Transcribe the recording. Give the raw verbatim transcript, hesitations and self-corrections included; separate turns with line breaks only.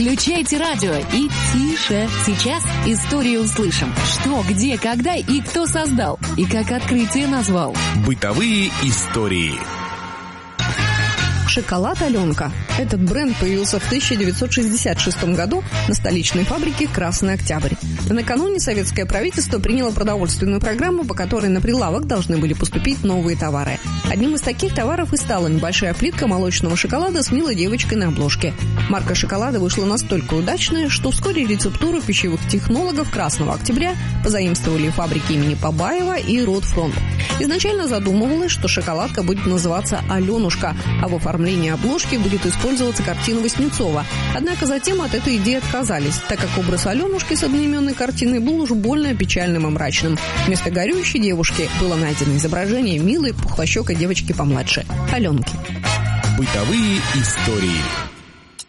Включайте радио и тише. Сейчас историю услышим. Что, где, когда и кто создал. И как открытие назвал.
Бытовые истории.
Шоколад «Аленка». Этот бренд появился в тысяча девятьсот шестьдесят шестом году на столичной фабрике «Красный Октябрь». Накануне советское правительство приняло продовольственную программу, по которой на прилавок должны были поступить новые товары. Одним из таких товаров и стала небольшая плитка молочного шоколада с милой девочкой на обложке. Марка шоколада вышла настолько удачная, что вскоре рецептуру пищевых технологов «Красного Октября» позаимствовали фабрики имени Побаева и Ротфронт. Изначально задумывалось, что шоколадка будет называться «Аленушка», а в оформлении обложки будет использоваться картина Васнецова. Однако затем от этой идеи отказались, так как образ Аленушки с одноименной картиной был уж больно печальным и мрачным. Вместо горюющей девушки было найдено изображение милой пухлощекой девочки помладше – Аленки.
Бытовые истории.